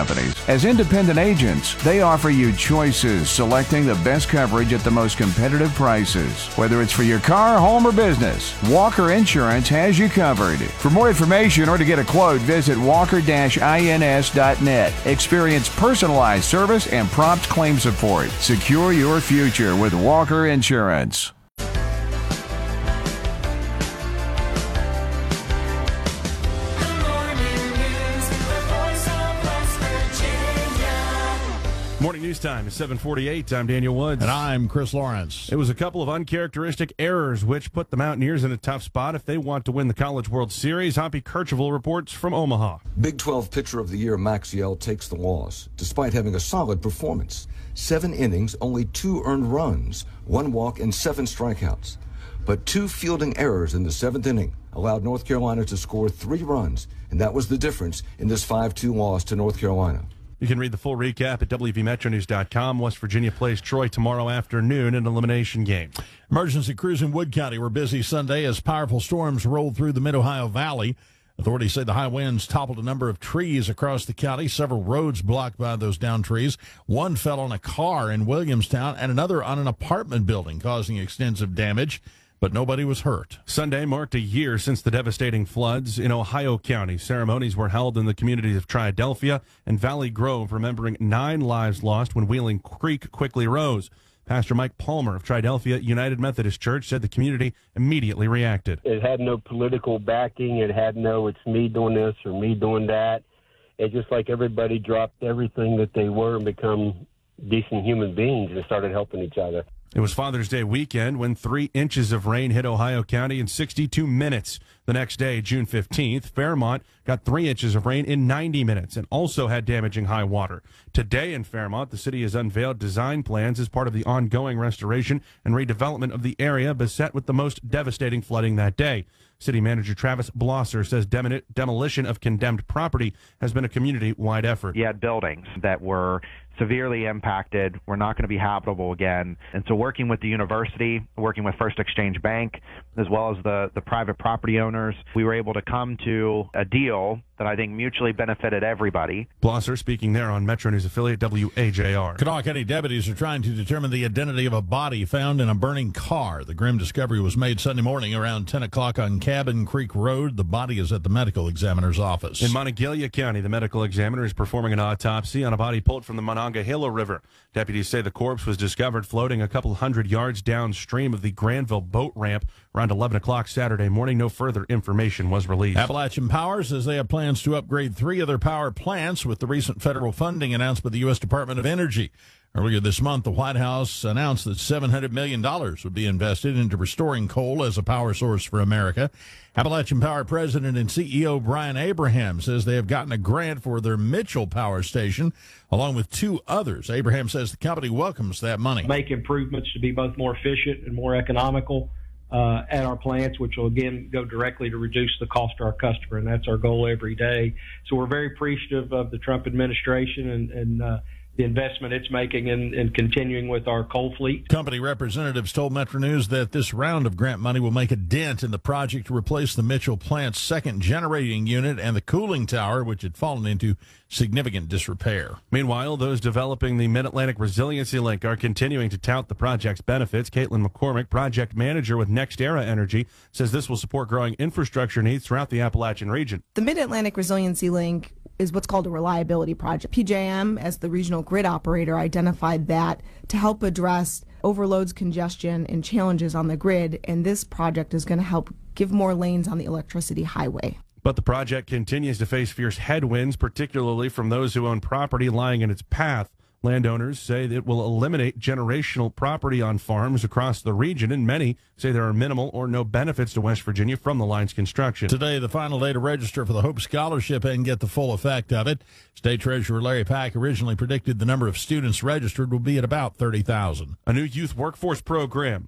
companies. As independent agents, they offer you choices, selecting the best coverage at the most competitive prices. Whether it's for your car, home, or business, Walker Insurance has you covered. For more information or to get a quote, visit walker-ins.net. Experience personalized service and prompt claim support. Secure your future with Walker Insurance. Morning news time is 7:48. I'm Daniel Woods. And I'm Chris Lawrence. It was a couple of uncharacteristic errors which put the Mountaineers in a tough spot if they want to win the College World Series. Hoppy Kercheval reports from Omaha. Big 12 Pitcher of the Year Max Yell takes the loss, despite having a solid performance. 7 innings, only 2 earned runs, 1 walk, and 7 strikeouts. But 2 fielding errors in the 7th inning allowed North Carolina to score 3 runs, and that was the difference in this 5-2 loss to North Carolina. You can read the full recap at WVMetroNews.com. West Virginia plays Troy tomorrow afternoon in an elimination game. Emergency crews in Wood County were busy Sunday as powerful storms rolled through the Mid-Ohio Valley. Authorities say the high winds toppled a number of trees across the county, several roads blocked by those downed trees. One fell on a car in Williamstown and another on an apartment building, causing extensive damage. But nobody was hurt. Sunday marked a year since the devastating floods in Ohio County. Ceremonies were held in the communities of Triadelphia and Valley Grove, remembering 9 lives lost when Wheeling Creek quickly rose. Pastor Mike Palmer of Triadelphia United Methodist Church said the community immediately reacted. It had no political backing. It had no, it's me doing this or me doing that. It's just like everybody dropped everything that they were and become decent human beings and started helping each other. It was Father's Day weekend when 3 inches of rain hit Ohio County in 62 minutes. The next day, June 15th, Fairmont got 3 inches of rain in 90 minutes and also had damaging high water. Today in Fairmont, the city has unveiled design plans as part of the ongoing restoration and redevelopment of the area beset with the most devastating flooding that day. City Manager Travis Blosser says demolition of condemned property has been a community-wide effort. You had buildings that were severely impacted, were not going to be habitable again. And so working with the university, working with First Exchange Bank, as well as the private property owners, we were able to come to a deal that I think mutually benefited everybody. Blosser speaking there on Metro News affiliate WAJR. Kanawha County deputies are trying to determine the identity of a body found in a burning car. The grim discovery was made Sunday morning around 10 o'clock on Cabin Creek Road. The body is at the medical examiner's office. In Monongalia County, the medical examiner is performing an autopsy on a body pulled from the Monongahela River. Deputies say the corpse was discovered floating a couple hundred yards downstream of the Granville boat ramp around 11 o'clock Saturday morning. No further information was released. Appalachian Power says they have plans to upgrade 3 other power plants with the recent federal funding announced by the U.S. Department of Energy. Earlier this month, the White House announced that $700 million would be invested into restoring coal as a power source for America. Appalachian Power President and CEO Brian Abraham says they have gotten a grant for their Mitchell Power Station, along with 2 others. Abraham says the company welcomes that money. Make improvements to be both more efficient and more economical at our plants, which will, again, go directly to reduce the cost to our customer, and that's our goal every day. So we're very appreciative of the Trump administration and the investment it's making in continuing with our coal fleet. Company representatives told Metro News that this round of grant money will make a dent in the project to replace the Mitchell plant's second generating unit and the cooling tower, which had fallen into significant disrepair. Meanwhile, those developing the Mid-Atlantic Resiliency Link are continuing to tout the project's benefits. Caitlin McCormick, project manager with NextEra Energy, says this will support growing infrastructure needs throughout the Appalachian region. The Mid-Atlantic Resiliency Link is what's called a reliability project. PJM, as the regional grid operator, identified that to help address overloads, congestion, and challenges on the grid, and this project is going to help give more lanes on the electricity highway. But the project continues to face fierce headwinds, particularly from those who own property lying in its path. Landowners say that it will eliminate generational property on farms across the region, and many say there are minimal or no benefits to West Virginia from the line's construction. Today, the final day to register for the Hope Scholarship and get the full effect of it. State Treasurer Larry Pack originally predicted the number of students registered will be at about 30,000. A new youth workforce program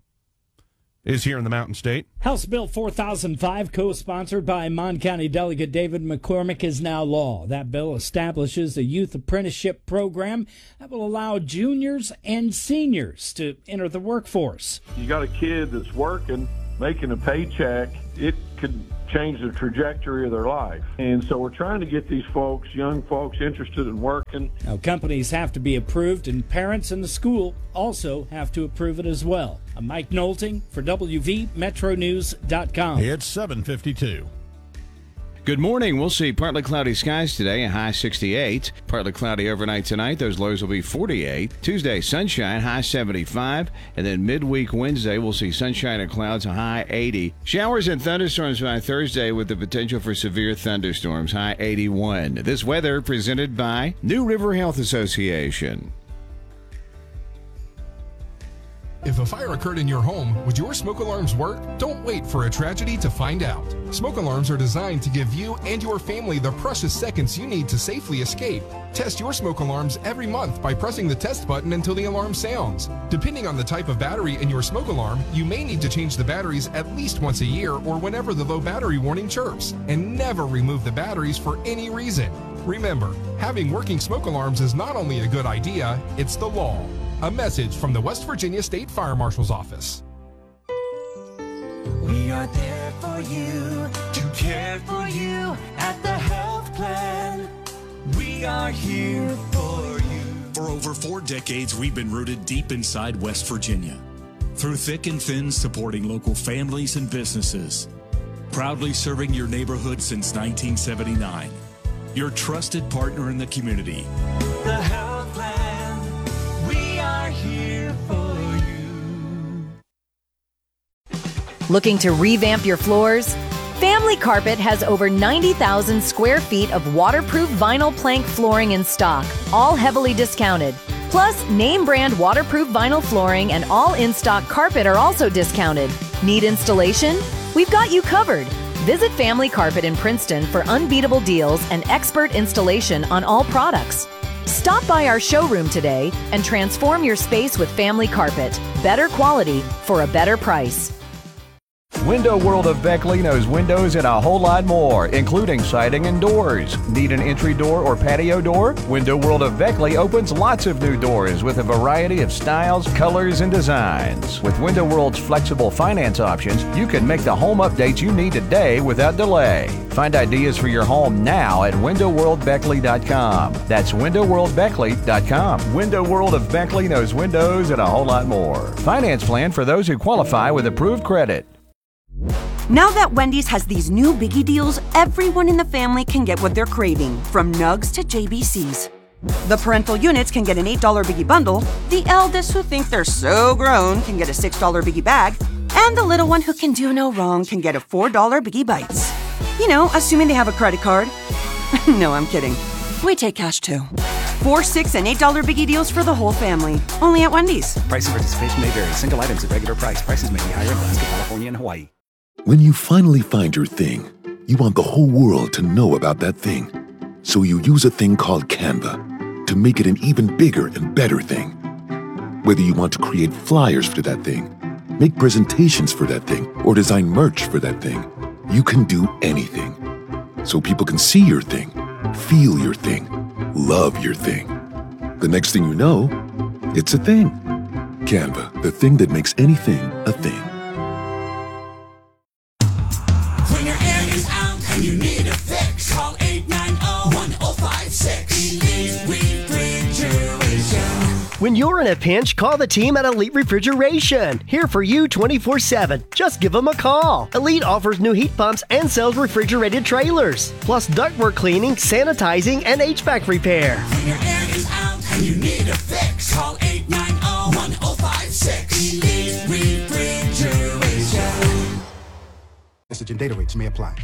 is here in the Mountain State. House Bill 4005, co-sponsored by Mon County Delegate David McCormick, is now law. That bill establishes a youth apprenticeship program that will allow juniors and seniors to enter the workforce. You got a kid that's working, making a paycheck. It could change the trajectory of their life. And so we're trying to get these folks, young folks, interested in working. Now, companies have to be approved, and parents in the school also have to approve it as well. I'm Mike Knowlting for WVMetroNews.com. It's 7:52. Good morning. We'll see partly cloudy skies today, a high 68. Partly cloudy overnight tonight. Those lows will be 48. Tuesday, sunshine, high 75. And then midweek Wednesday, we'll see sunshine and clouds, a high 80. Showers and thunderstorms by Thursday with the potential for severe thunderstorms, high 81. This weather presented by New River Health Association. If a fire occurred in your home, would your smoke alarms work? Don't wait for a tragedy to find out. Smoke alarms are designed to give you and your family the precious seconds you need to safely escape. Test your smoke alarms every month by pressing the test button until the alarm sounds. Depending on the type of battery in your smoke alarm, you may need to change the batteries at least once a year or whenever the low battery warning chirps. And never remove the batteries for any reason. Remember, having working smoke alarms is not only a good idea, it's the law. A message from the West Virginia State Fire Marshal's Office. We are there for you, to care for you at the health plan. We are here for you. For over 4 decades, we've been rooted deep inside West Virginia. Through thick and thin, supporting local families and businesses. Proudly serving your neighborhood since 1979. Your trusted partner in the community. The health plan. We are here for you. Looking to revamp your floors? Family Carpet has over 90,000 square feet of waterproof vinyl plank flooring in stock, all heavily discounted. Plus, name brand waterproof vinyl flooring and all in-stock carpet are also discounted. Need installation? We've got you covered. Visit Family Carpet in Princeton for unbeatable deals and expert installation on all products. Stop by our showroom today and transform your space with Family Carpet. Better quality for a better price. Window World of Beckley knows windows and a whole lot more, including siding and doors. Need an entry door or patio door? Window World of Beckley opens lots of new doors with a variety of styles, colors, and designs. With Window World's flexible finance options, you can make the home updates you need today without delay. Find ideas for your home now at windowworldbeckley.com. That's windowworldbeckley.com. Window World of Beckley knows windows and a whole lot more. Finance plan for those who qualify with approved credit. Now that Wendy's has these new biggie deals, everyone in the family can get what they're craving, from nugs to JBCs. The parental units can get an $8 biggie bundle, the eldest who think they're so grown can get a $6 biggie bag, and the little one who can do no wrong can get a $4 biggie bites. You know, assuming they have a credit card. No, I'm kidding. We take cash too. 4, 6, and $8 biggie deals for the whole family. Only at Wendy's. Price and participation may vary. Single items at regular price. Prices may be higher in Alaska, California, and Hawaii. When you finally find your thing, you want the whole world to know about that thing. So you use a thing called Canva to make it an even bigger and better thing. Whether you want to create flyers for that thing, make presentations for that thing, or design merch for that thing, you can do anything. So people can see your thing, feel your thing, love your thing. The next thing you know, it's a thing. Canva, the thing that makes anything a thing. When your air is out and you need a fix, call 890-1056. Elite Refrigeration. When you're in a pinch, call the team at Elite Refrigeration. Here for you 24/7. Just give them a call. Elite offers new heat pumps and sells refrigerated trailers, plus ductwork cleaning, sanitizing, and HVAC repair. When your air is out and you need a fix, call 890-1056. Elite Refrigeration. Message and data rates may apply.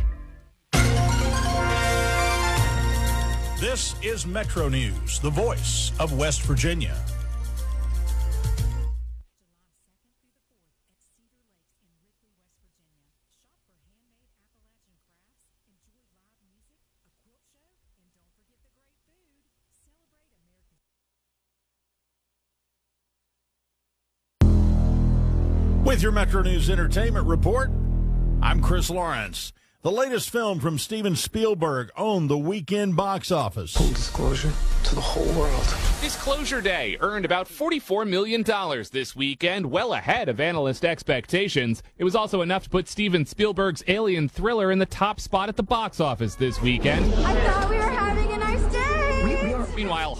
This is Metro News, the voice of West Virginia. With your Metro News Entertainment Report, I'm Chris Lawrence. The latest film from Steven Spielberg owned the weekend box office. Full disclosure to the whole world. Disclosure Day earned about $44 million this weekend, well ahead of analyst expectations. It was also enough to put Steven Spielberg's alien thriller in the top spot at the box office this weekend. I thought we were having a nice day. Meanwhile,